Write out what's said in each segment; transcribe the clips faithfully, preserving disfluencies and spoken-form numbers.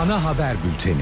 Ana haber bülteni.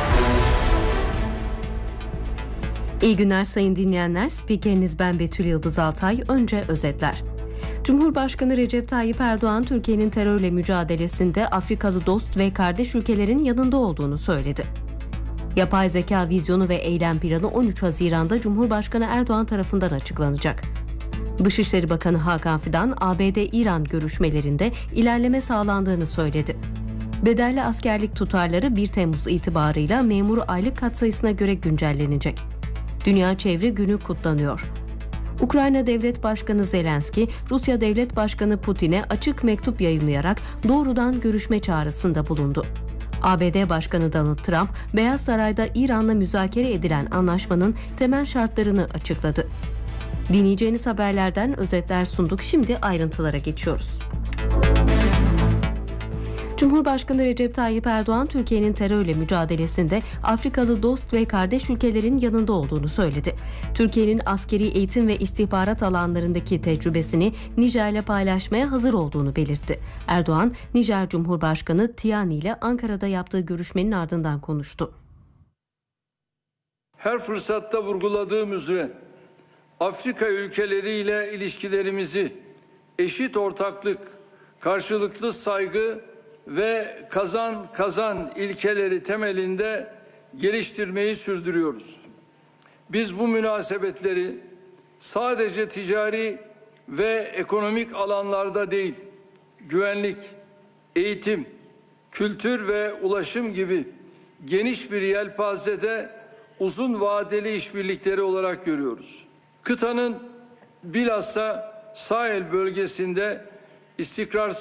İyi günler sayın dinleyenler. Spikeriniz ben Betül Yıldız Altay. Önce özetler. Cumhurbaşkanı Recep Tayyip Erdoğan, Türkiye'nin terörle mücadelesinde Afrikalı dost ve kardeş ülkelerin yanında olduğunu söyledi. Yapay zeka vizyonu ve eylem planı on üç Haziran'da Cumhurbaşkanı Erdoğan tarafından açıklanacak. Dışişleri Bakanı Hakan Fidan, A B D-İran görüşmelerinde ilerleme sağlandığını söyledi. Bedelli askerlik tutarları bir Temmuz itibarıyla memur aylık katsayısına göre güncellenecek. Dünya Çevre Günü kutlanıyor. Ukrayna Devlet Başkanı Zelenski, Rusya Devlet Başkanı Putin'e açık mektup yayınlayarak doğrudan görüşme çağrısında bulundu. A B D Başkanı Donald Trump, Beyaz Saray'da İran'la müzakere edilen anlaşmanın temel şartlarını açıkladı. Dinleyeceğiniz haberlerden özetler sunduk. Şimdi ayrıntılara geçiyoruz. Cumhurbaşkanı Recep Tayyip Erdoğan, Türkiye'nin terörle mücadelesinde Afrikalı dost ve kardeş ülkelerin yanında olduğunu söyledi. Türkiye'nin askeri eğitim ve istihbarat alanlarındaki tecrübesini Nijer'le paylaşmaya hazır olduğunu belirtti. Erdoğan, Nijer Cumhurbaşkanı Tiani ile Ankara'da yaptığı görüşmenin ardından konuştu. Her fırsatta vurguladığım üzere Afrika ülkeleriyle ilişkilerimizi eşit ortaklık, karşılıklı saygı ve kazan kazan ilkeleri temelinde geliştirmeyi sürdürüyoruz. Biz bu münasebetleri sadece ticari ve ekonomik alanlarda değil, güvenlik, eğitim, kültür ve ulaşım gibi geniş bir yelpazede uzun vadeli işbirlikleri olarak görüyoruz. Kıtanın bilhassa Sahel bölgesinde istikrarsız